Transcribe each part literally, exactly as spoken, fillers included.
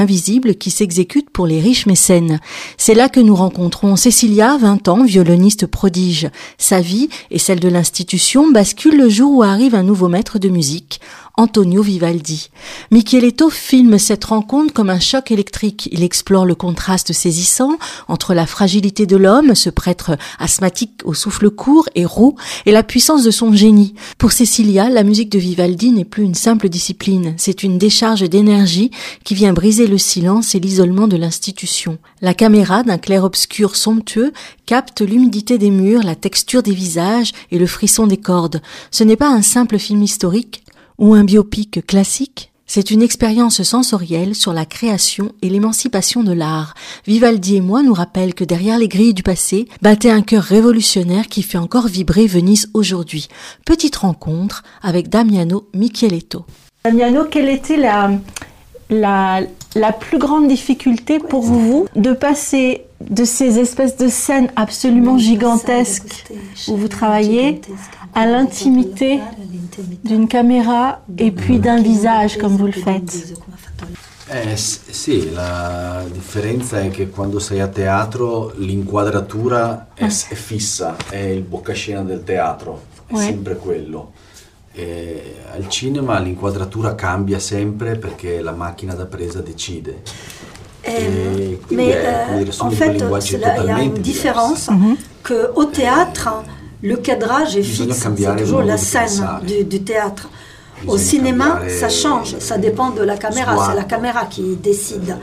invisible qui s'exécute pour les riches mécènes. C'est là que nous rencontrons Cecilia, vingt ans, violoniste prodige. Sa vie et celle de l'institution basculent le jour où arrive un nouveau maître de musique, Antonio Vivaldi. Micheletto filme cette rencontre comme un choc électrique. Il explore le contraste saisissant entre la fragilité de l'homme, ce prêtre asthmatique au souffle court et roux, et la puissance de son génie. Pour Cecilia, la musique de Vivaldi n'est plus une simple discipline, c'est une décharge d'énergie qui vient briser le silence et l'isolement de l'institution. La caméra, d'un clair-obscur somptueux, capte l'humidité des murs, la texture des visages et le frisson des cordes. Ce n'est pas un simple film historique ou un biopic classique, c'est une expérience sensorielle sur la création et l'émancipation de l'art. Vivaldi et moi nous rappellent que derrière les grilles du passé battait un cœur révolutionnaire qui fait encore vibrer Venise aujourd'hui. Petite rencontre avec Damiano Micheletto. Damiano, quelle était la, la, la plus grande difficulté pour vous de passer de ces espèces de scènes absolument gigantesques où vous travaillez à l'intimité d'une caméra et puis d'un visage comme vous le faites? Eh, sì, la differenza è che quando sei a teatro l'inquadratura è, è fissa, è il boccascena del teatro, è ouais. sempre quello. E al cinema l'inquadratura cambia sempre perché la macchina da presa decide. Et, mais euh, en fait, il y a une différence mm-hmm. qu'au théâtre, le cadrage est fixe, c'est toujours la scène du, du théâtre. Au cinéma, ça change, ça dépend de la caméra, c'est la caméra qui décide.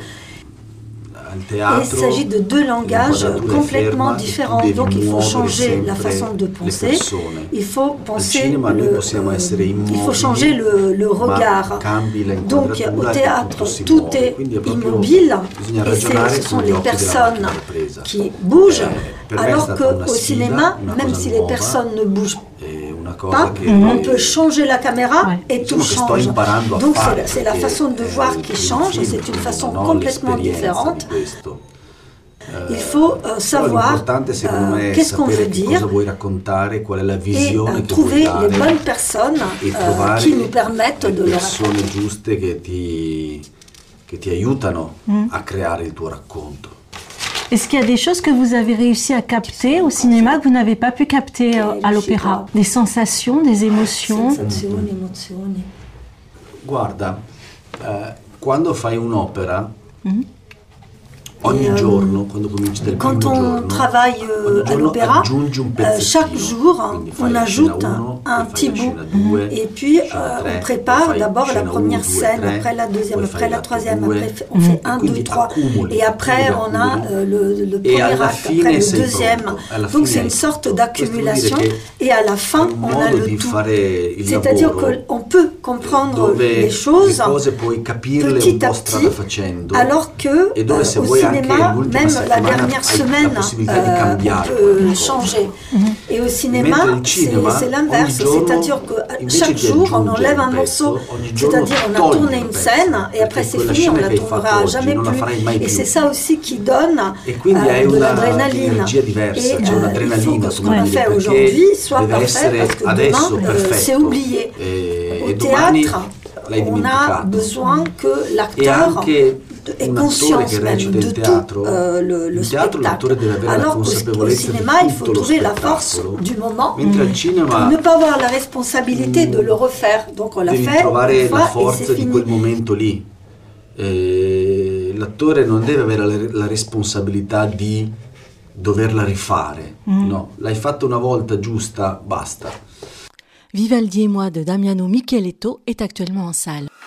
Et il s'agit de deux langages complètement différents, donc il faut changer la façon de penser, il faut penser, le, il faut changer le, le regard. Donc au théâtre, tout est immobile et ce sont les personnes qui bougent, alors qu'au cinéma, même si les personnes ne bougent pas, on peut changer la caméra et tout change. Donc c'est la façon de voir qui change, c'est une façon complètement différente. Il faut euh, savoir euh, qu'est-ce qu'on veut dire et euh, trouver les bonnes personnes euh, qui nous permettent de le raconter. Est-ce qu'il y a des choses que vous avez réussi à capter au cinéma que vous n'avez pas pu capter euh, à l'opéra? Des sensations, des émotions? Guarda, eh, quando fai un'opera, mm-hmm. Ogni giorno, quando cominci dal Quand on giorno, travaille euh, à l'opéra, euh, chaque jour on ajoute un, un petit bout et puis euh, on prépare d'abord la première scène, après la deuxième, après la troisième, après on fait un, deux, trois et après on a euh, le, le premier acte, après le deuxième. Donc c'est une sorte d'accumulation et à la fin on a le tout. C'est-à-dire qu'on peut comprendre les choses petit à petit alors que euh, au cinéma, même la dernière semaine, euh, peut changer. Mm-hmm. Et au cinéma, c'est l'inverse. C'est-à-dire que chaque jour, on enlève un morceau. C'est-à-dire on a tourné une scène et après c'est fini, on ne la tournera jamais plus. Et c'est ça aussi qui donne euh, de l'adrénaline. Et euh, il faut que ce qu'on a fait aujourd'hui soit parfait parce que demain, euh, c'est oublié. Au théâtre, on a besoin que l'acteur et conscience même de tout euh, le, le spectacle. Alors qu'au au cinéma, il faut trouver la force du moment pour ne pas avoir la responsabilité de le refaire. Donc on l'a fait une fois et c'est fini. Eh, l'attore non deve avere la, la responsabilità di doverla rifare. Mm. No, l'hai fatta una volta giusta, basta. Vivaldi et moi de Damiano Micheletto est actuellement en salle.